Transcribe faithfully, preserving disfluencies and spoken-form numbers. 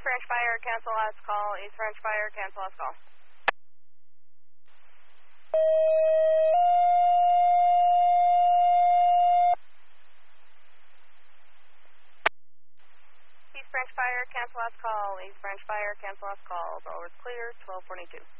French Fire, cancel last call. East French Fire, cancel last call. East French Fire, cancel last call. East French Fire, cancel last call. Over clear, twelve forty-two.